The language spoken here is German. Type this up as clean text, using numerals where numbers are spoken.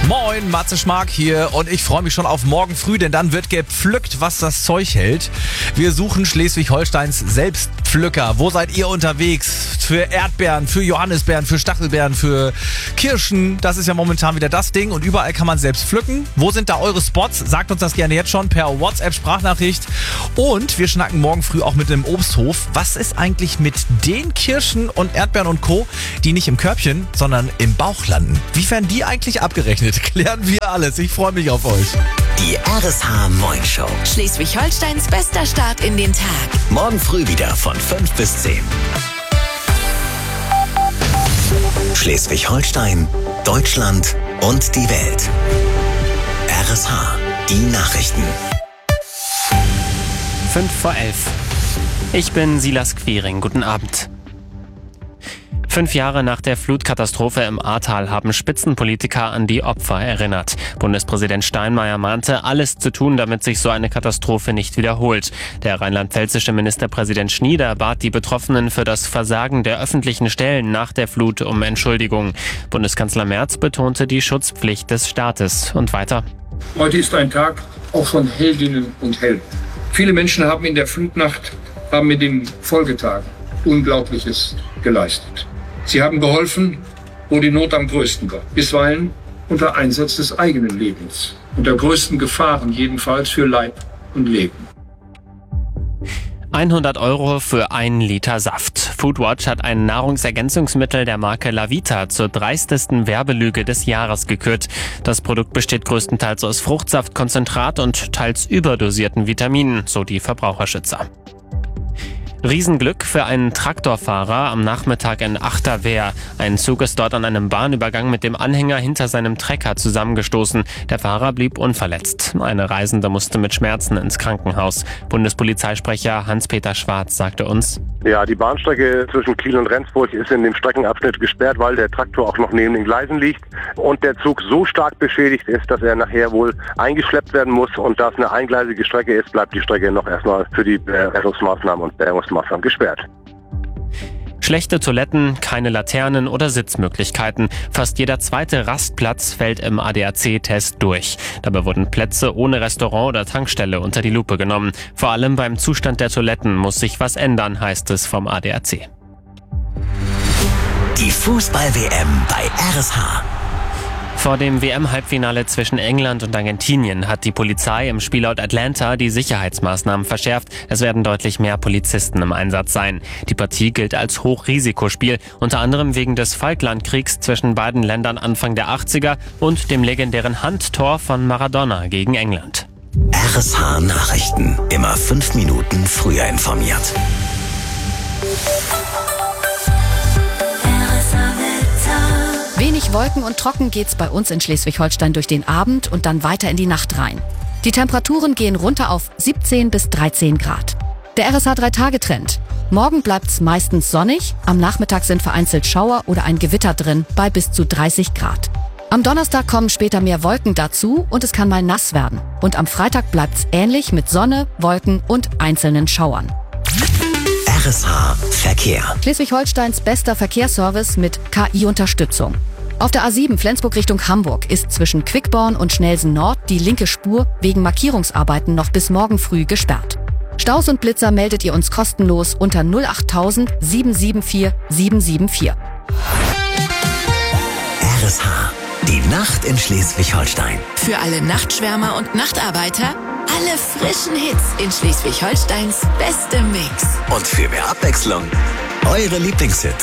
Moin, Matze Schmark hier und ich freue mich schon auf morgen früh, denn dann wird gepflückt, was das Zeug hält. Wir suchen Schleswig-Holsteins Selbstpflücker. Wo seid ihr unterwegs? Für Erdbeeren, für Johannisbeeren, für Stachelbeeren, für Kirschen. Das ist ja momentan wieder das Ding und überall kann man selbst pflücken. Wo sind da eure Spots? Sagt uns das gerne jetzt schon per WhatsApp-Sprachnachricht. Und wir schnacken morgen früh auch mit einem Obsthof. Was ist eigentlich mit den Kirschen und Erdbeeren und Co., die nicht im Körbchen, sondern im Bauch landen? Wie werden die eigentlich abgerechnet? Klären wir alles. Ich freue mich auf euch. Die RSH Moin Show. Schleswig-Holsteins bester Start in den Tag. Morgen früh wieder von 5 bis 10. Schleswig-Holstein, Deutschland und die Welt. RSH, die Nachrichten. 5 vor 11. Ich bin Silas Quiring. Guten Abend. 5 Jahre nach der Flutkatastrophe im Ahrtal haben Spitzenpolitiker an die Opfer erinnert. Bundespräsident Steinmeier mahnte, alles zu tun, damit sich so eine Katastrophe nicht wiederholt. Der rheinland-pfälzische Ministerpräsident Schnieder bat die Betroffenen für das Versagen der öffentlichen Stellen nach der Flut um Entschuldigung. Bundeskanzler Merz betonte die Schutzpflicht des Staates. Und weiter. Heute ist ein Tag auch von Heldinnen und Helden. Viele Menschen haben in der Flutnacht, haben in den Folgetagen Unglaubliches geleistet. Sie haben geholfen, wo die Not am größten war. Bisweilen unter Einsatz des eigenen Lebens. Unter größten Gefahren jedenfalls für Leib und Leben. 100 € für 1 Liter Saft. Foodwatch hat ein Nahrungsergänzungsmittel der Marke Lavita zur dreistesten Werbelüge des Jahres gekürt. Das Produkt besteht größtenteils aus Fruchtsaftkonzentrat und teils überdosierten Vitaminen, so die Verbraucherschützer. Riesenglück für einen Traktorfahrer am Nachmittag in Achterwehr. Ein Zug ist dort an einem Bahnübergang mit dem Anhänger hinter seinem Trecker zusammengestoßen. Der Fahrer blieb unverletzt. Eine Reisende musste mit Schmerzen ins Krankenhaus. Bundespolizeisprecher Hans-Peter Schwarz sagte uns: Ja, die Bahnstrecke zwischen Kiel und Rendsburg ist in dem Streckenabschnitt gesperrt, weil der Traktor auch noch neben den Gleisen liegt und der Zug so stark beschädigt ist, dass er nachher wohl eingeschleppt werden muss. Und da es eine eingleisige Strecke ist, bleibt die Strecke noch erstmal für die Rettungsmaßnahmen und Bergungsmaßnahmen gesperrt. Schlechte Toiletten, keine Laternen oder Sitzmöglichkeiten. Fast jeder zweite Rastplatz fällt im ADAC-Test durch. Dabei wurden Plätze ohne Restaurant oder Tankstelle unter die Lupe genommen. Vor allem beim Zustand der Toiletten muss sich was ändern, heißt es vom ADAC. Die Fußball-WM bei RSH. Vor dem WM-Halbfinale zwischen England und Argentinien hat die Polizei im Spielort Atlanta die Sicherheitsmaßnahmen verschärft. Es werden deutlich mehr Polizisten im Einsatz sein. Die Partie gilt als Hochrisikospiel, unter anderem wegen des Falklandkriegs zwischen beiden Ländern Anfang der 80er und dem legendären Handtor von Maradona gegen England. RSH Nachrichten. Immer 5 Minuten früher informiert. Wenig Wolken und trocken geht's bei uns in Schleswig-Holstein durch den Abend und dann weiter in die Nacht rein. Die Temperaturen gehen runter auf 17 bis 13 Grad. Der RSH 3-Tage-Trend. Morgen bleibt's meistens sonnig, am Nachmittag sind vereinzelt Schauer oder ein Gewitter drin bei bis zu 30 Grad. Am Donnerstag kommen später mehr Wolken dazu und es kann mal nass werden. Und am Freitag bleibt's ähnlich mit Sonne, Wolken und einzelnen Schauern. RSH Verkehr. Schleswig-Holsteins bester Verkehrsservice mit KI-Unterstützung. Auf der A7 Flensburg Richtung Hamburg ist zwischen Quickborn und Schnelsen Nord die linke Spur wegen Markierungsarbeiten noch bis morgen früh gesperrt. Staus und Blitzer meldet ihr uns kostenlos unter 08000 774 774. RSH, die Nacht in Schleswig-Holstein. Für alle Nachtschwärmer und Nachtarbeiter alle frischen Hits in Schleswig-Holsteins bestem Mix. Und für mehr Abwechslung, eure Lieblingshits.